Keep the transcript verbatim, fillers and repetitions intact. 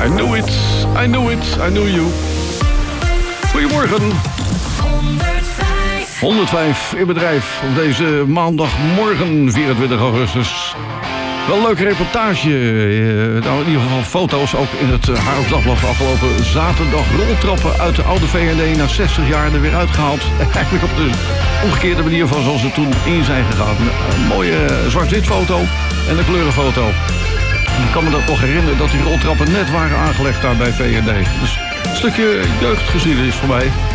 I knew it, I knew it, I knew you. Goedemorgen. honderdvijf in bedrijf op deze maandagmorgen, vierentwintig augustus. Wel een leuke reportage, nou in ieder geval foto's, ook in het Haarlems Dagblad afgelopen zaterdag. Roltrappen uit de oude V N D na zestig jaar er weer uitgehaald. Eigenlijk op de omgekeerde manier van zoals ze toen in zijn gegaan. Een mooie zwart-wit foto en een kleurenfoto. En ik kan me dat nog herinneren dat die roltrappen net waren aangelegd daar bij V N D. Dus een stukje jeugdgeschiedenis voor mij.